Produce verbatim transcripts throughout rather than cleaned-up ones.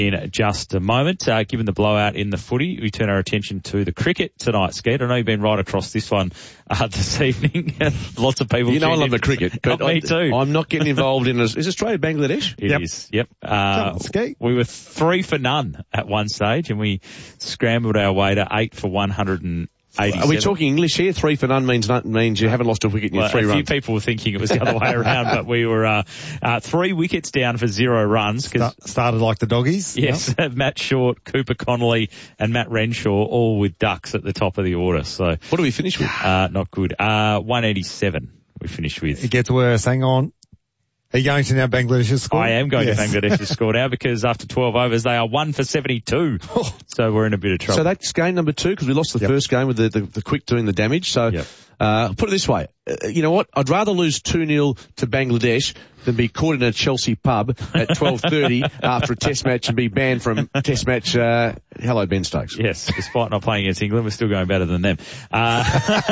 in just a moment. Uh, given the blowout in the footy, we turn our attention to the cricket tonight, Skeet. I know you've been right across this one uh, this evening. Lots of people. You know I love in. the cricket, but oh, me I, too. I'm not getting involved in. A, is Australia Bangladesh? It yep. is. Yep. Uh, Skeet. We were three for none at one stage, and we scrambled our way to eight for one hundred and eighty-seven. Are we talking English here? Three for none means not, means you haven't lost a wicket in your well, three a runs. few people were thinking it was the other way around, but we were uh, uh, three wickets down for zero runs. Cause Start, started like the doggies. Yes, yep. Matt Short, Cooper Connolly, and Matt Renshaw all with ducks at the top of the order. So what do we finish with? Uh, not good. Uh, one eighty-seven we finished with. It gets worse. Hang on. Are you going to now Bangladesh's score? I am going yes. to Bangladesh's score now because after twelve overs they are one for seventy-two. So we're in a bit of trouble. So that's game number two because we lost the yep. first game with the, the, the quick doing the damage. So yep. uh, put it this way. Uh, you know what? I'd rather lose two nil to Bangladesh than be caught in a Chelsea pub at twelve thirty after a test match and be banned from a test match. Uh, hello, Ben Stokes. Yes, despite not playing against England, we're still going better than them. Uh,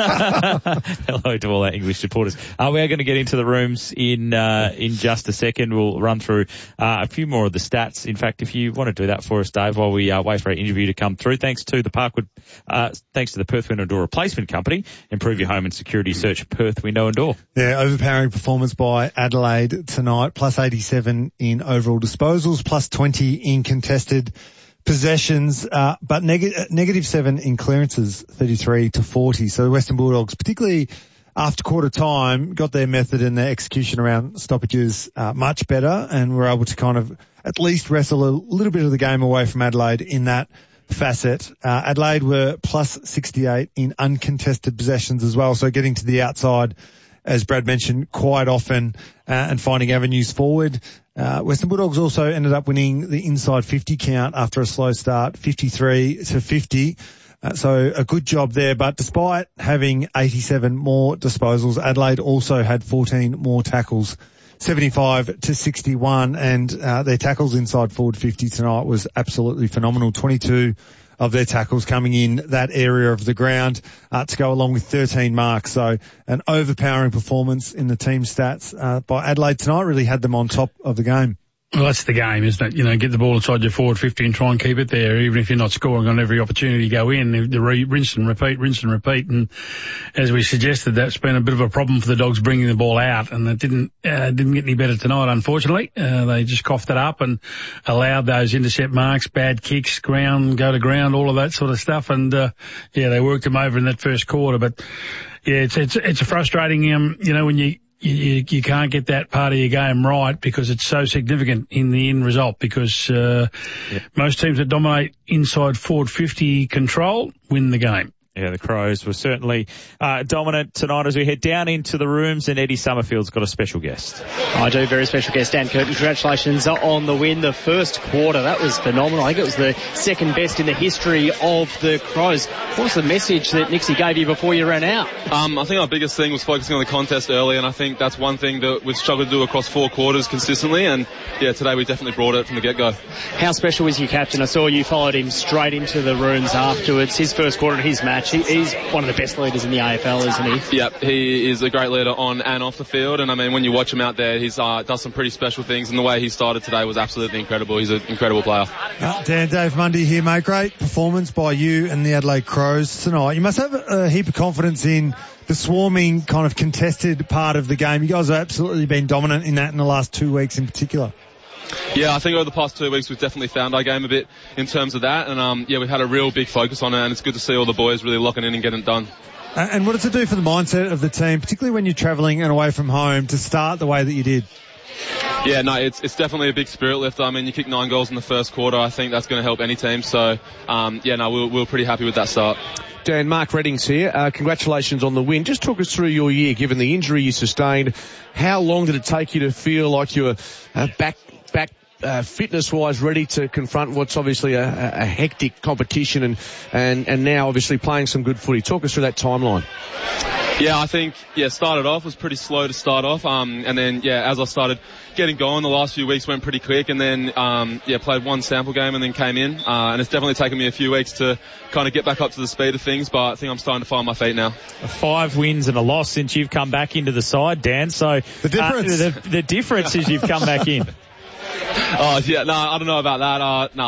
hello to all our English supporters. Uh, we are going to get into the rooms in uh, in just a second. We'll run through uh, a few more of the stats. In fact, if you want to do that for us, Dave, while we uh, wait for our interview to come through, thanks to the Parkwood, uh, thanks to the Perth Window and Door Replacement Company. Improve your home and security. Search Perth Window and Door. Yeah, overpowering performance by Adelaide tonight, plus eighty-seven in overall disposals, plus twenty in contested possessions, uh, but neg- negative seven in clearances, thirty-three to forty. So the Western Bulldogs, particularly after quarter time, got their method and their execution around stoppages uh, much better and were able to kind of at least wrestle a little bit of the game away from Adelaide in that facet. Uh, Adelaide were plus sixty-eight in uncontested possessions as well, so getting to the outside, as Brad mentioned, quite often, uh, and finding avenues forward. Uh, Western Bulldogs also ended up winning the inside fifty count after a slow start, fifty-three to fifty. Uh, so a good job there, but despite having eighty-seven more disposals, Adelaide also had fourteen more tackles, seventy-five to sixty-one, and uh, their tackles inside forward fifty tonight was absolutely phenomenal. twenty-two of their tackles coming in that area of the ground uh, to go along with thirteen marks. So an overpowering performance in the team stats uh, by Adelaide tonight really had them on top of the game. Well, that's the game, isn't it? You know, get the ball inside your forward fifty and try and keep it there, even if you're not scoring on every opportunity to go in. The re- rinse and repeat, rinse and repeat. And as we suggested, that's been a bit of a problem for the Dogs bringing the ball out, and it didn't uh, didn't get any better tonight, unfortunately. Uh, they just coughed it up and allowed those intercept marks, bad kicks, ground, go to ground, all of that sort of stuff. And uh, yeah, they worked them over in that first quarter. But yeah, it's it's it's a frustrating, um, you know, when you. You, you can't get that part of your game right because it's so significant in the end result because uh, yeah. most teams that dominate inside forward fifty control win the game. Yeah, the Crows were certainly uh, dominant tonight as we head down into the rooms, and Eddie Summerfield's got a special guest. I do, very special guest, Dan Curtin. Congratulations on the win. The first quarter, that was phenomenal. I think it was the second best in the history of the Crows. What was the message that Nixie gave you before you ran out? Um, I think our biggest thing was focusing on the contest early, and I think that's one thing that we've struggled to do across four quarters consistently, and yeah, today we definitely brought it from the get-go. How special was your captain? I saw you followed him straight into the rooms afterwards. His first quarter of his match. He, he's one of the best leaders in the A F L, isn't he? Yep, he is a great leader on and off the field, and I mean, when you watch him out there, he's uh, does some pretty special things, and the way he started today was absolutely incredible. He's an incredible player. Uh, Dan, Dave Mundy here, mate. Great performance by you and the Adelaide Crows tonight. You must have a heap of confidence in the swarming kind of contested part of the game. You guys have absolutely been dominant in that in the last two weeks in particular. Yeah, I think over the past two weeks we've definitely found our game a bit in terms of that, and um, yeah, we've had a real big focus on it, and it's good to see all the boys really locking in and getting it done. Uh, and what does it do for the mindset of the team, particularly when you're travelling and away from home, to start the way that you did? Yeah, no, it's it's definitely a big spirit lifter. I mean, you kicked nine goals in the first quarter. I think that's going to help any team. So, um, yeah, no, we're, we're pretty happy with that start. Dan, Mark Reddings here. Uh, congratulations on the win. Just talk us through your year, given the injury you sustained. How long did it take you to feel like you were uh, back, back, Uh, fitness-wise, ready to confront what's obviously a, a hectic competition, and, and, and now obviously playing some good footy? Talk us through that timeline. Yeah, I think, yeah, started off, was pretty slow to start off, um, and then, yeah, as I started getting going, the last few weeks went pretty quick, and then, um, yeah, played one sample game and then came in, uh, and it's definitely taken me a few weeks to kind of get back up to the speed of things, but I think I'm starting to find my feet now. Five wins and a loss since you've come back into the side, Dan, so the difference, uh, the, the difference is you've come back in. Oh, yeah, no, I don't know about that. Uh, no,